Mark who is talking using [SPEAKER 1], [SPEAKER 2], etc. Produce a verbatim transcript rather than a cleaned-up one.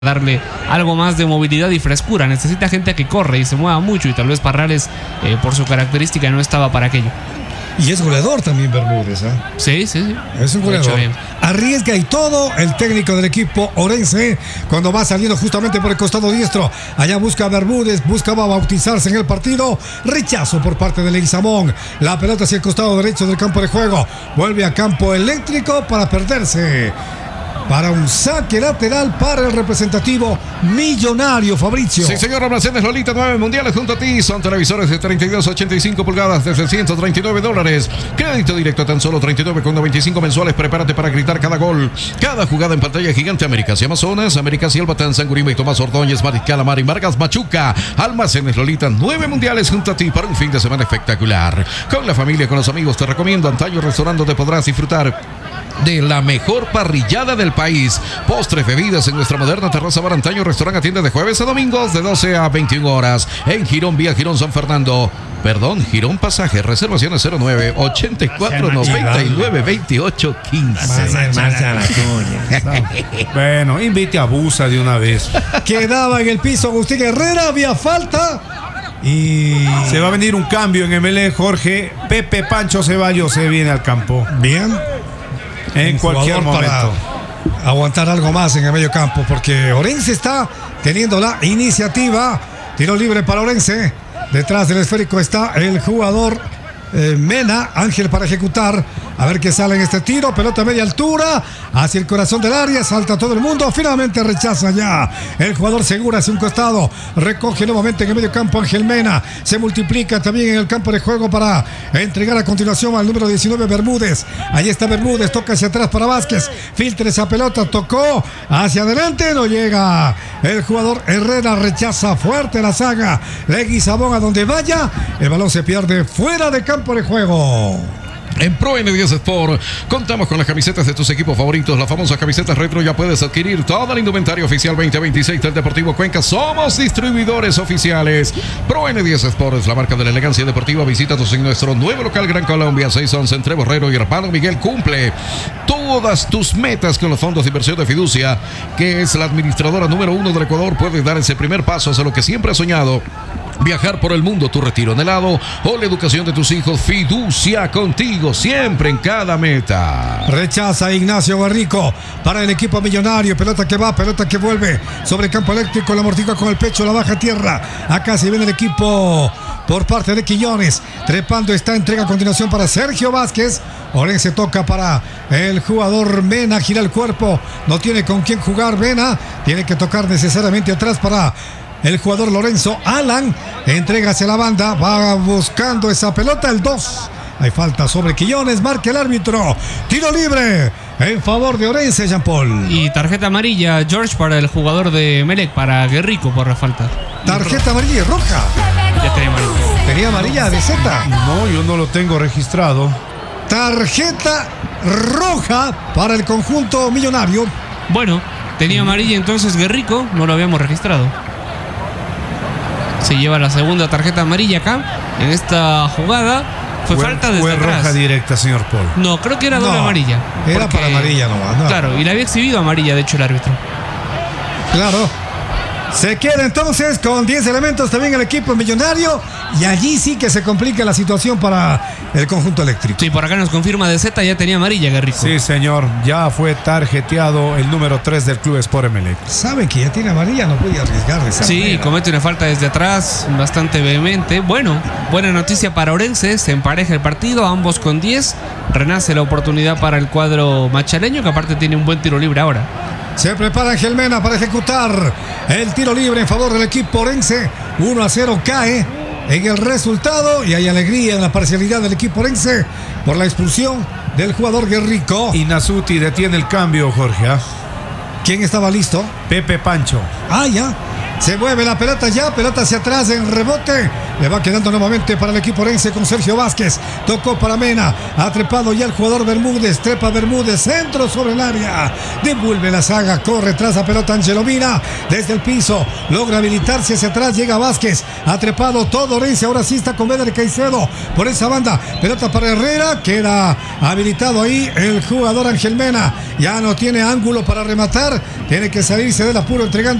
[SPEAKER 1] darle algo más de movilidad y frescura. Necesita gente que corre y se mueva mucho, y tal vez Parrales, eh, por su característica, no estaba para aquello.
[SPEAKER 2] Y es goleador también Bermúdez, ¿eh?
[SPEAKER 1] Sí, sí, sí.
[SPEAKER 2] Es un goleador. Arriesga y todo el técnico del equipo orense cuando va saliendo justamente por el costado diestro. Allá busca Bermúdez, buscaba bautizarse en el partido. Rechazo por parte de Leguizamón. La pelota hacia el costado derecho del campo de juego. Vuelve a campo eléctrico para perderse. Para un saque lateral para el representativo Millonario, Fabricio.
[SPEAKER 3] Sí, señor. Almacenes Lolita, nueve mundiales junto a ti. Son televisores de treinta y dos a ochenta y cinco pulgadas desde ciento treinta y nueve dólares. Crédito directo tan solo treinta y nueve con noventa y cinco mensuales. Prepárate para gritar cada gol, cada jugada en pantalla gigante. Américas y Amazonas, Américas y Albatán, Sangurima y Tomás Ordóñez, Mariscal, Mari Vargas, Machuca. Almacenes Lolita, nueve mundiales junto a ti para un fin de semana espectacular. Con la familia, con los amigos, te recomiendo Antaño Restaurante, donde podrás disfrutar de la mejor parrillada del país. Postres, bebidas en nuestra moderna terraza bar. Antaño Restaurante atiende de jueves a domingos de doce a veintiuna horas. En Girón, vía Girón San Fernando. Perdón, Girón Pasaje. Reservaciones cero nueve ochenta y cuatro noventa y nueve veintiocho quince.
[SPEAKER 4] Bueno, invite a Busa de una vez.
[SPEAKER 2] Quedaba en el piso Agustín Herrera, había falta. Y
[SPEAKER 4] se va a venir un cambio en M L E, Jorge. Pepe Pancho Ceballos se viene al campo.
[SPEAKER 2] Bien.
[SPEAKER 4] En cualquier momento.
[SPEAKER 2] Aguantar algo más en el medio campo, porque Orense está teniendo la iniciativa. Tiro libre para Orense. Detrás del esférico está el jugador eh, Mena, Ángel para ejecutar. A ver qué sale en este tiro. Pelota a media altura hacia el corazón del área. Salta todo el mundo. Finalmente rechaza ya el jugador Segura hacia un costado. Recoge nuevamente en el medio campo Ángel Mena. Se multiplica también en el campo de juego para entregar a continuación al número diecinueve Bermúdez. Ahí está Bermúdez. Toca hacia atrás para Vázquez. Filtra esa pelota. Tocó hacia adelante. No llega el jugador Herrera. Rechaza fuerte la saga. Leguizamón a donde vaya. El balón se pierde fuera de campo de juego.
[SPEAKER 3] En Pro N diez Sport contamos con las camisetas de tus equipos favoritos, las famosas camisetas retro. Ya puedes adquirir todo el indumentario oficial veinte veintiséis del Deportivo Cuenca. Somos distribuidores oficiales. Pro N diez Sport es la marca de la elegancia deportiva. Visítanos en nuestro nuevo local Gran Colombia, seis once entre Borrero y Hermano Miguel. Cumple todas tus metas con los fondos de inversión de Fiducia, que es la administradora número uno del Ecuador. Puedes dar ese primer paso hacia lo que siempre has soñado: viajar por el mundo, tu retiro anhelado o la educación de tus hijos. Fiducia, contigo siempre en cada meta.
[SPEAKER 2] Rechaza Ignacio Barrico para el equipo millonario. Pelota que va, pelota que vuelve sobre el campo eléctrico. La amortigua con el pecho, la baja a tierra. Acá se viene el equipo por parte de Quillones. Trepando esta entrega a continuación para Sergio Vázquez. Orense toca para el jugador Mena. Gira el cuerpo. No tiene con quién jugar Mena. Tiene que tocar necesariamente atrás para el jugador Lorenzo Alan. Entrega hacia la banda. Va buscando esa pelota. El dos. Hay falta sobre Quillones. Marca el árbitro. Tiro libre en favor de Orense, Jean Paul.
[SPEAKER 1] Y tarjeta amarilla, George, para el jugador de Melec, para Guerrico, por la falta.
[SPEAKER 2] Tarjeta amarilla y roja.
[SPEAKER 1] Ya tenía amarilla.
[SPEAKER 2] ¿Tenía amarilla de Z?
[SPEAKER 4] No, yo no lo tengo registrado.
[SPEAKER 2] Tarjeta roja para el conjunto millonario.
[SPEAKER 1] Bueno, tenía amarilla entonces Guerrico. No lo habíamos registrado. Se lleva la segunda tarjeta amarilla acá en esta jugada. Fue, fue falta desde
[SPEAKER 4] fue
[SPEAKER 1] atrás.
[SPEAKER 4] Roja directa, señor Paul.
[SPEAKER 1] No, creo que era doble
[SPEAKER 2] no,
[SPEAKER 1] amarilla.
[SPEAKER 2] Era
[SPEAKER 1] porque,
[SPEAKER 2] para amarilla nomás. No.
[SPEAKER 1] Claro, y le había exhibido amarilla, de hecho, el árbitro.
[SPEAKER 2] Claro. Se queda entonces con diez elementos también el equipo millonario. Y allí sí que se complica la situación para el conjunto eléctrico.
[SPEAKER 1] Sí, por acá nos confirma de Z, ya tenía amarilla Guerrico.
[SPEAKER 4] Sí, señor. Ya fue tarjeteado el número tres del Club Sport Emelec.
[SPEAKER 2] Sabe que ya tiene amarilla, no puede arriesgar de esa
[SPEAKER 1] Sí,
[SPEAKER 2] manera.
[SPEAKER 1] Comete una falta desde atrás, bastante vehemente. Bueno, buena noticia para Orense. Se empareja el partido, ambos con diez. Renace la oportunidad para el cuadro machaleño, que aparte tiene un buen tiro libre ahora.
[SPEAKER 2] Se prepara Ángel Mena para ejecutar el tiro libre en favor del equipo orense. uno a cero cae en el resultado y hay alegría en la parcialidad del equipo orense por la expulsión del jugador Guerrico.
[SPEAKER 4] Y Nasuti detiene el cambio, Jorge. ¿eh?
[SPEAKER 2] ¿Quién estaba listo?
[SPEAKER 4] Pepe Pancho.
[SPEAKER 2] Ah, ya. Se mueve la pelota ya, pelota hacia atrás en rebote. Le va quedando nuevamente para el equipo orense con Sergio Vázquez. Tocó para Mena. Ha trepado ya el jugador Bermúdez. Trepa Bermúdez. Centro sobre el área. Devuelve la saga. Corre tras la pelota Angelo Mina. Desde el piso. Logra habilitarse hacia atrás. Llega Vázquez. Ha trepado todo Orense. Ahora sí está con Beder Caicedo. Por esa banda. Pelota para Herrera. Queda habilitado ahí el jugador Ángel Mena. Ya no tiene ángulo para rematar. Tiene que salirse del apuro entregando